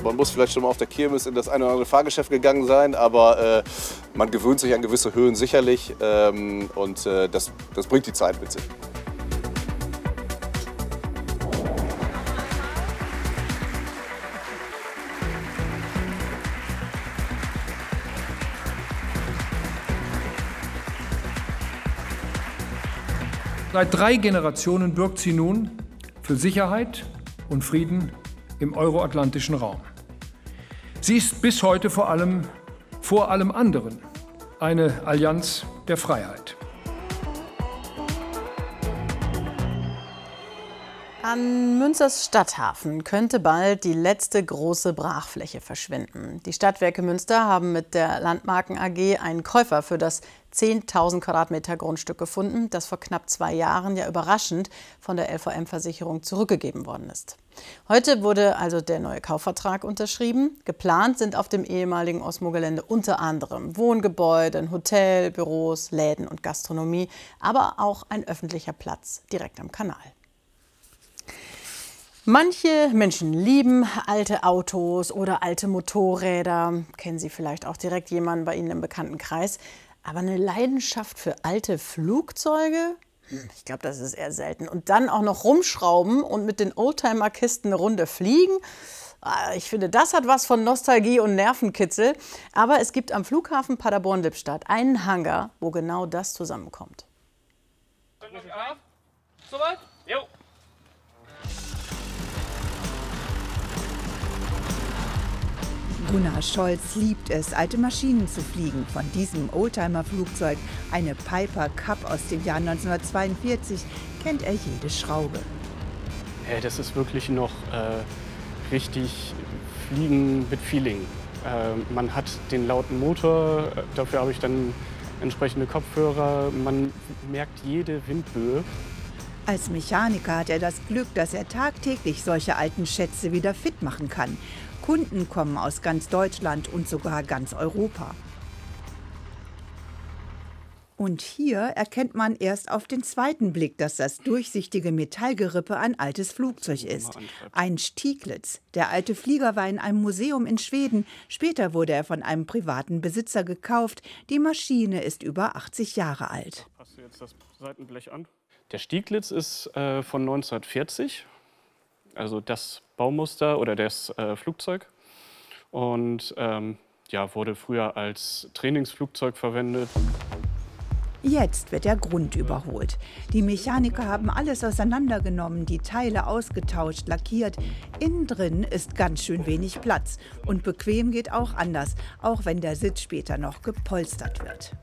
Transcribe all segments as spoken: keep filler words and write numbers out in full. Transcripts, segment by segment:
Man muss vielleicht schon mal auf der Kirmes in das eine oder andere Fahrgeschäft gegangen sein, aber äh, man gewöhnt sich an gewisse Höhen sicherlich ähm, und äh, das, das bringt die Zeit mit sich. Seit drei Generationen bürgt sie nun für Sicherheit und Frieden im euroatlantischen Raum. Sie ist bis heute vor allem, vor allem anderen eine Allianz der Freiheit. An Münsters Stadthafen könnte bald die letzte große Brachfläche verschwinden. Die Stadtwerke Münster haben mit der Landmarken A G einen Käufer für das zehntausend Quadratmeter Grundstück gefunden, das vor knapp zwei Jahren ja überraschend von der L V M-Versicherung zurückgegeben worden ist. Heute wurde also der neue Kaufvertrag unterschrieben. Geplant sind auf dem ehemaligen Osmo-Gelände unter anderem Wohngebäude, ein Hotel, Büros, Läden und Gastronomie, aber auch ein öffentlicher Platz direkt am Kanal. Manche Menschen lieben alte Autos oder alte Motorräder. Kennen Sie vielleicht auch direkt jemanden bei Ihnen im Bekanntenkreis. Aber eine Leidenschaft für alte Flugzeuge? Hm, ich glaube, das ist eher selten. Und dann auch noch rumschrauben und mit den Oldtimer-Kisten eine Runde fliegen? Ich finde, das hat was von Nostalgie und Nervenkitzel. Aber es gibt am Flughafen Paderborn-Lippstadt einen Hangar, wo genau das zusammenkommt. Soweit? Jo. Gunnar Scholz liebt es, alte Maschinen zu fliegen. Von diesem Oldtimer-Flugzeug, eine Piper Cub aus dem Jahr neunzehnhundertzweiundvierzig, kennt er jede Schraube. Hey, das ist wirklich noch äh, richtig Fliegen mit Feeling. Äh, man hat den lauten Motor, dafür habe ich dann entsprechende Kopfhörer. Man merkt jede Windböe. Als Mechaniker hat er das Glück, dass er tagtäglich solche alten Schätze wieder fit machen kann. Kunden kommen aus ganz Deutschland und sogar ganz Europa. Und hier erkennt man erst auf den zweiten Blick, dass das durchsichtige Metallgerippe ein altes Flugzeug ist. Ein Stieglitz. Der alte Flieger war in einem Museum in Schweden. Später wurde er von einem privaten Besitzer gekauft. Die Maschine ist über achtzig Jahre alt. Passt du jetzt das Seitenblech an? Der Stieglitz ist äh, von neunzehnhundertvierzig. Also das Baumuster oder das äh, Flugzeug. Und ähm, ja, wurde früher als Trainingsflugzeug verwendet. Jetzt wird der Grund überholt. Die Mechaniker haben alles auseinandergenommen, die Teile ausgetauscht, lackiert. Innen drin ist ganz schön wenig Platz. Und bequem geht auch anders, auch wenn der Sitz später noch gepolstert wird.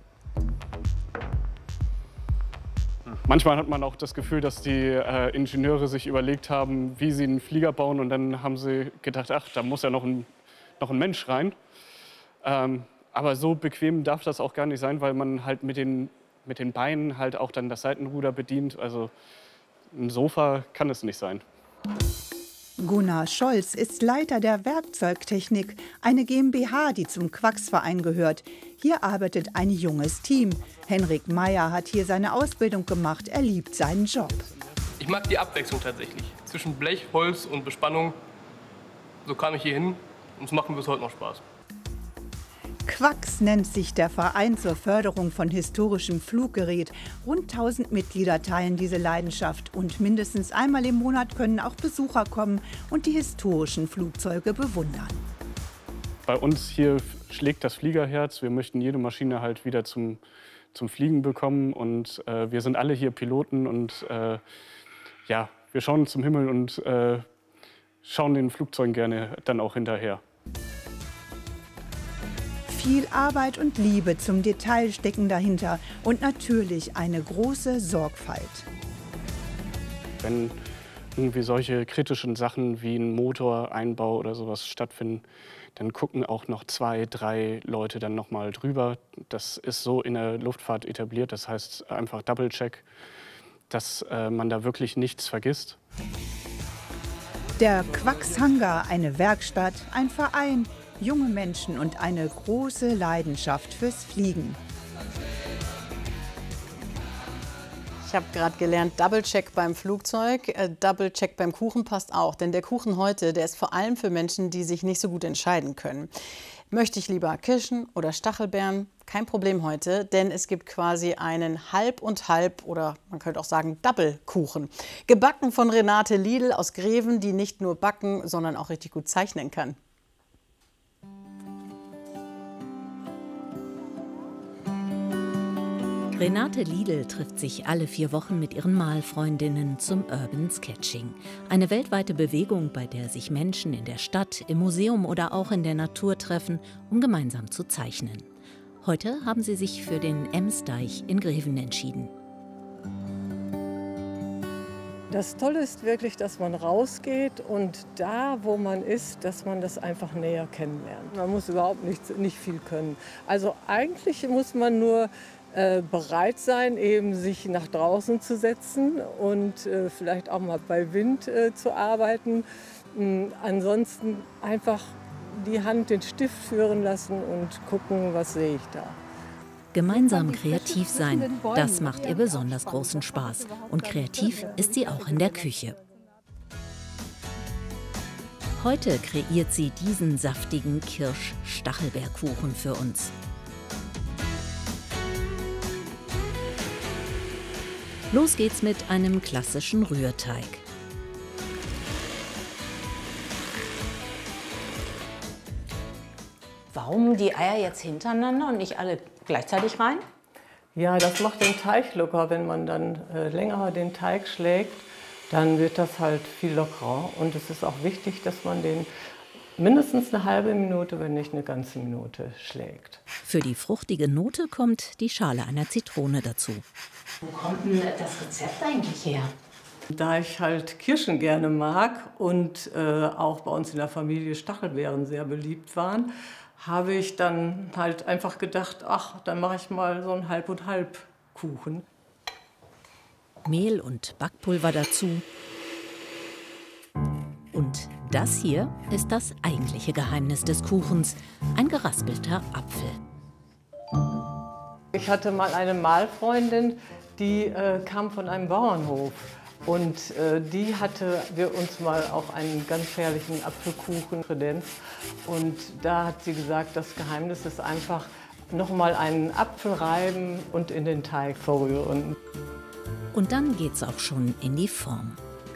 Manchmal hat man auch das Gefühl, dass die äh, Ingenieure sich überlegt haben, wie sie einen Flieger bauen. Und dann haben sie gedacht, ach, da muss ja noch ein, noch ein Mensch rein. Ähm, aber so bequem darf das auch gar nicht sein, weil man halt mit den, mit den Beinen halt auch dann das Seitenruder bedient. Also ein Sofa kann es nicht sein. Gunnar Scholz ist Leiter der Werkzeugtechnik, eine GmbH, die zum Quax-Verein gehört. Hier arbeitet ein junges Team. Henrik Meyer hat hier seine Ausbildung gemacht. Er liebt seinen Job. Ich mag die Abwechslung tatsächlich. Zwischen Blech, Holz und Bespannung. So kam ich hier hin und es macht mir bis heute noch Spaß. Quax nennt sich der Verein zur Förderung von historischem Fluggerät. Rund tausend Mitglieder teilen diese Leidenschaft. Und mindestens einmal im Monat können auch Besucher kommen und die historischen Flugzeuge bewundern. Bei uns hier schlägt das Fliegerherz. Wir möchten jede Maschine halt wieder zum, zum Fliegen bekommen. Und äh, wir sind alle hier Piloten und äh, ja, wir schauen zum Himmel und äh, schauen den Flugzeugen gerne dann auch hinterher. Viel Arbeit und Liebe zum Detail stecken dahinter und natürlich eine große Sorgfalt. Wenn irgendwie solche kritischen Sachen wie ein Motoreinbau oder sowas stattfinden, dann gucken auch noch zwei, drei Leute dann noch mal drüber. Das ist so in der Luftfahrt etabliert, das heißt einfach Double-Check, dass äh, man da wirklich nichts vergisst. Der Quax-Hangar, eine Werkstatt, ein Verein, junge Menschen und eine große Leidenschaft fürs Fliegen. Ich habe gerade gelernt, Double-Check beim Flugzeug, äh, Double-Check beim Kuchen passt auch. Denn der Kuchen heute, der ist vor allem für Menschen, die sich nicht so gut entscheiden können. Möchte ich lieber Kirschen oder Stachelbeeren? Kein Problem heute, denn es gibt quasi einen Halb und Halb oder man könnte auch sagen Double-Kuchen. Gebacken von Renate Lidl aus Greven, die nicht nur backen, sondern auch richtig gut zeichnen kann. Renate Lidl trifft sich alle vier Wochen mit ihren Malfreundinnen zum Urban Sketching. Eine weltweite Bewegung, bei der sich Menschen in der Stadt, im Museum oder auch in der Natur treffen, um gemeinsam zu zeichnen. Heute haben sie sich für den Emsdeich in Greven entschieden. Das Tolle ist wirklich, dass man rausgeht und da, wo man ist, dass man das einfach näher kennenlernt. Man muss überhaupt nicht, nicht viel können. Also eigentlich muss man nur Äh, bereit sein, eben sich nach draußen zu setzen und äh, vielleicht auch mal bei Wind äh, zu arbeiten. Ähm, ansonsten einfach die Hand den Stift führen lassen und gucken, was sehe ich da. Gemeinsam kreativ sein, das macht ihr besonders großen Spaß. Und kreativ ist sie auch in der Küche. Heute kreiert sie diesen saftigen Kirsch-Stachelbeerkuchen für uns. Los geht's mit einem klassischen Rührteig. Warum die Eier jetzt hintereinander und nicht alle gleichzeitig rein? Ja, das macht den Teig locker. Wenn man dann äh, länger den Teig schlägt, dann wird das halt viel lockerer. Und es ist auch wichtig, dass man den mindestens eine halbe Minute, wenn nicht eine ganze Minute schlägt. Für die fruchtige Note kommt die Schale einer Zitrone dazu. Wo kommt denn das Rezept eigentlich her? Da ich halt Kirschen gerne mag und äh, auch bei uns in der Familie Stachelbeeren sehr beliebt waren, habe ich dann halt einfach gedacht, ach, dann mache ich mal so einen Halb- und Halb-Kuchen. Mehl und Backpulver dazu. Und das hier ist das eigentliche Geheimnis des Kuchens, ein geraspelter Apfel. Ich hatte mal eine Malfreundin, die äh, kam von einem Bauernhof und äh, die hatte wir uns mal auch einen ganz herrlichen Apfelkuchen kredenzt. Und da hat sie gesagt, das Geheimnis ist einfach noch mal einen Apfel reiben und in den Teig verrühren. Und dann geht's auch schon in die Form.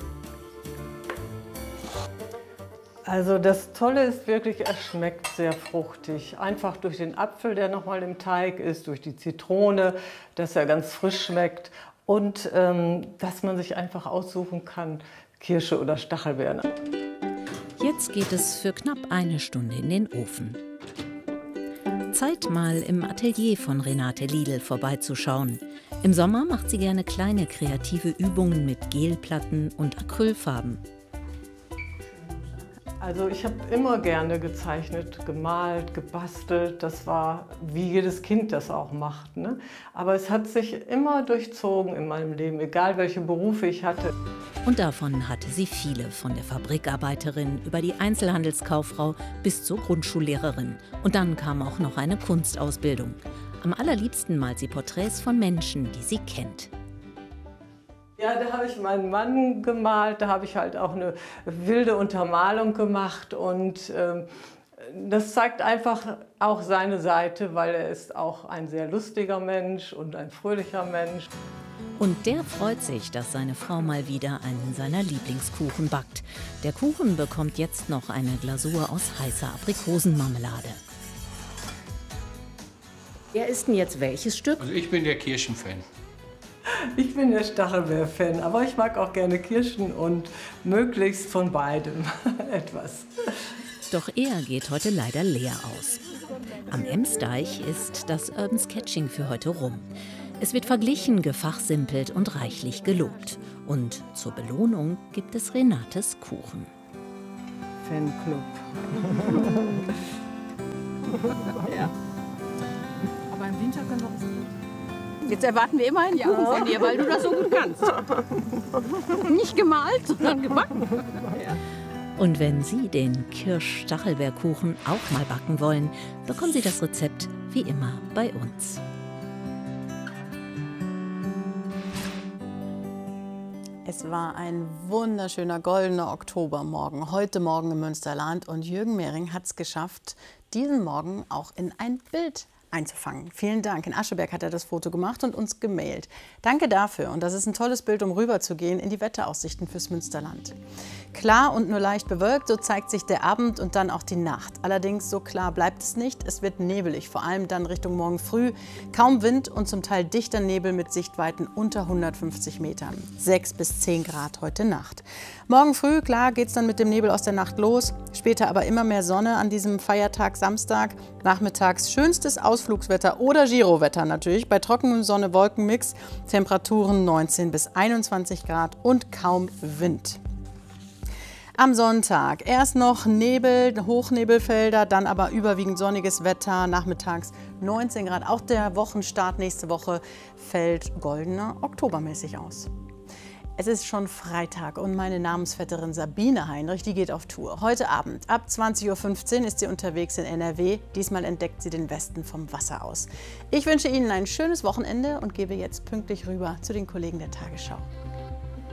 Also das Tolle ist wirklich, es schmeckt sehr fruchtig. Einfach durch den Apfel, der noch mal im Teig ist, durch die Zitrone, dass er ganz frisch schmeckt und ähm, dass man sich einfach aussuchen kann, Kirsche oder Stachelbeeren. Jetzt geht es für knapp eine Stunde in den Ofen. Zeit, mal im Atelier von Renate Lidl vorbeizuschauen. Im Sommer macht sie gerne kleine kreative Übungen mit Gelplatten und Acrylfarben. Also ich habe immer gerne gezeichnet, gemalt, gebastelt. Das war, wie jedes Kind das auch macht, ne? Aber es hat sich immer durchzogen in meinem Leben, egal welche Berufe ich hatte. Und davon hatte sie viele, von der Fabrikarbeiterin über die Einzelhandelskauffrau bis zur Grundschullehrerin. Und dann kam auch noch eine Kunstausbildung. Am allerliebsten malt sie Porträts von Menschen, die sie kennt. Ja, da habe ich meinen Mann gemalt, da habe ich halt auch eine wilde Untermalung gemacht und äh, das zeigt einfach auch seine Seite, weil er ist auch ein sehr lustiger Mensch und ein fröhlicher Mensch. Und der freut sich, dass seine Frau mal wieder einen seiner Lieblingskuchen backt. Der Kuchen bekommt jetzt noch eine Glasur aus heißer Aprikosenmarmelade. Wer isst denn jetzt welches Stück? Also ich bin der Kirschenfan. Ich bin der Stachelbeer-Fan, aber ich mag auch gerne Kirschen und möglichst von beidem etwas. Doch er geht heute leider leer aus. Am Emsdeich ist das Urban Sketching für heute rum. Es wird verglichen, gefachsimpelt und reichlich gelobt. Und zur Belohnung gibt es Renates Kuchen. Fanclub. Ja. Aber im Winter können wir was tun. Jetzt erwarten wir immer einen ja. Kuchen von dir, weil du das so gut kannst. Nicht gemalt, sondern gebacken. Ja. Und wenn Sie den Kirsch-Stachelbeerkuchen auch mal backen wollen, bekommen Sie das Rezept wie immer bei uns. Es war ein wunderschöner goldener Oktobermorgen heute Morgen im Münsterland und Jürgen Mehring hat es geschafft, diesen Morgen auch in ein Bild einzufangen. Vielen Dank. In Ascheberg hat er das Foto gemacht und uns gemailt. Danke dafür und das ist ein tolles Bild, um rüberzugehen in die Wetteraussichten fürs Münsterland. Klar und nur leicht bewölkt, so zeigt sich der Abend und dann auch die Nacht. Allerdings so klar bleibt es nicht, es wird nebelig, vor allem dann Richtung morgen früh. Kaum Wind und zum Teil dichter Nebel mit Sichtweiten unter hundertfünfzig Metern. sechs bis zehn Grad heute Nacht. Morgen früh, klar, geht es dann mit dem Nebel aus der Nacht los. Später aber immer mehr Sonne an diesem Feiertag Samstag. Nachmittags schönstes Ausflugswetter oder Girowetter natürlich. Bei trockenem Sonne-Wolken-Mix. Temperaturen neunzehn bis einundzwanzig Grad und kaum Wind. Am Sonntag erst noch Nebel, Hochnebelfelder, dann aber überwiegend sonniges Wetter. Nachmittags neunzehn Grad. Auch der Wochenstart nächste Woche fällt goldener oktobermäßig aus. Es ist schon Freitag und meine Namensvetterin Sabine Heinrich, die geht auf Tour. Heute Abend ab zwanzig Uhr fünfzehn ist sie unterwegs in N R W. Diesmal entdeckt sie den Westen vom Wasser aus. Ich wünsche Ihnen ein schönes Wochenende und gebe jetzt pünktlich rüber zu den Kollegen der Tagesschau.